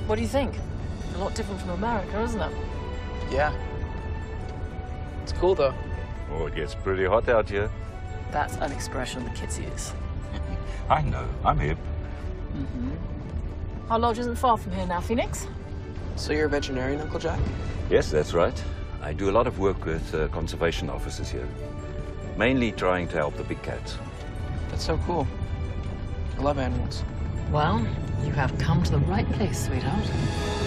What do you think? A lot different from America, isn't it? Yeah. It's cool, though. Oh, it gets pretty hot out here. That's an expression the kids use. I know. I'm hip. Our lodge isn't far from here now, Phoenix. So you're a veterinarian, Uncle Jack? Yes, that's right. I do a lot of work with conservation officers here. Mainly trying to help the big cats. That's so cool. I love animals. Well, you have come to the right place, sweetheart.